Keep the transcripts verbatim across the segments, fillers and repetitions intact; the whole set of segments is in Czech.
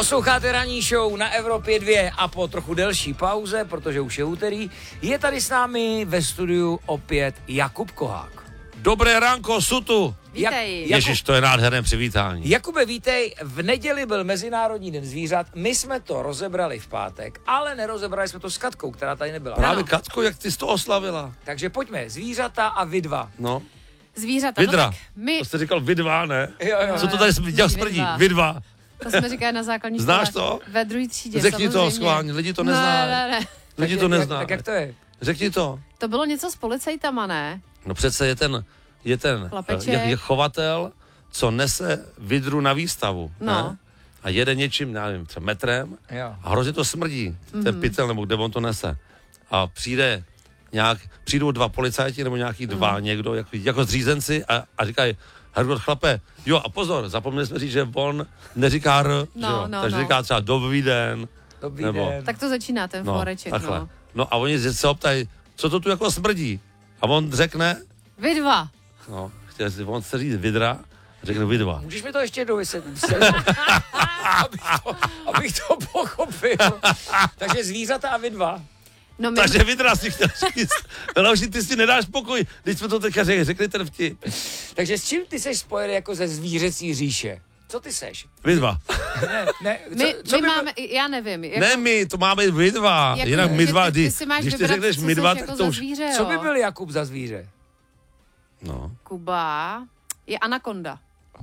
Posloucháte ranní show na Evropě dva a po trochu delší pauze, protože už je úterý, je tady s námi ve studiu opět Jakub Kohák. Dobré ránko, Sutu. Vítej. Jak, Ježiš, to je nádherné přivítání. Jakube, vítej, v neděli byl Mezinárodní den zvířat, my jsme to rozebrali v pátek, ale nerozebrali jsme to s Katkou, která tady nebyla. Právě Ano. Katko, jak ty jsi to oslavila? Takže pojďme, zvířata a vy dva. No, Zvířata. vidra. No tak my, To jste říkal vy dva, ne? Jo, jo. Co to tady dělal Vy smrdí? dva. Vy dva. to jsme říkali na základní Znáš škole. to? Ve druhé třídě, Řekni to samozřejmě. schválně, lidi to Ne, neznají. ne, ne. Lidi Tak to jak- neznají. Tak jak to je? Řekni to. To bylo něco s policajtama, ne? No přece je ten, je ten Chlapeček. je, je chovatel, co nese vidru na výstavu. No. Ne? A jede něčím, já nevím, třeba metrem Jo. a hrozně to smrdí, Mhm. ten pytel, nebo kde on to nese. A přijde nějak, přijdou dva policajti, nebo nějaký dva Mhm. někdo, jako, jako zřízenci a, a říkají, Hergot, chlape, jo a pozor, zapomněli jsme říct, že on neříká R, No, že jo? no, takže no. říká třeba dobrý den, Dobrý Nebo- den. Tak to začíná ten no, floreček, takhle. no. No a oni se optají, co to tu jako smrdí? A on řekne, Vy dva. no, chtěl si, on chce říct vidra, řekne vy dva. Můžeš mi to ještě jednou vysvětlit? abych, to, abych to pochopil. Takže zvířata a vy dva. No my, Takže vidra si chtěl říct. Další, ty si nedáš pokoj, když jsme to teďka řekli, řekli ten vtip. Takže s čím ty seš spojený jako ze zvířecí říše? Co ty seš? Vy dva. Ne, ne, co, my, co my by máme, já nevím. Jako, Ne my, to máme vy dva. jako, Jinak my že dva, ty, ty když, si máš když ty vybrat, řekneš co my seš dva, jako tak za to už... zvíře, Co jo. by byl Jakub za zvíře? No, Kuba je anakonda.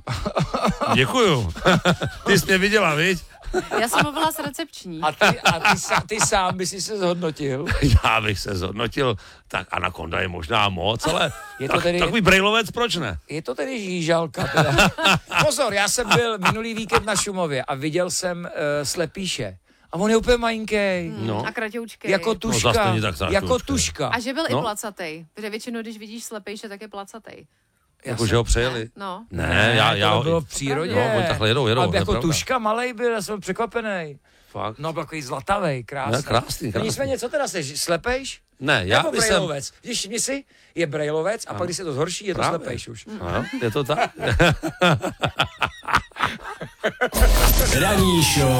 děkuju. Ty jsi mě viděla, viď? Já jsem mluvila s recepční. A ty, a ty, sa, ty sám by si se zhodnotil. Já bych se zhodnotil, tak anakonda je možná moc, ale Je to tak, tedy- takový brejlovec, proč ne? Je to tedy žížalka. Teda. Pozor, já jsem byl minulý víkend na Šumově a viděl jsem uh, slepíše. A on je úplně malinký. No. A kratoučkej. Jako No, tuška. zas není tak zas jako tuška. tuška. A že byl No. i placatej. Protože většinou, když vidíš slepejše, tak je placatej. Jako, že ho přejeli. No. Ne, já, já... to bylo v přírodě. No, oni takhle jedou, jedou, Ale to je jako pravda. tuška malej byl, já jsem překvapený. Fakt? No, byl takový zlatavej, krásný. Ne, krásný, No krásný. nicméně, co teda seš, slepejš? Ne, já Nebo bych jsem... brejlovec? Vidíš, všimni si, je brejlovec a pak, když se to zhorší, je to Právě. slepejš už. Ano, je to tak. Ranní show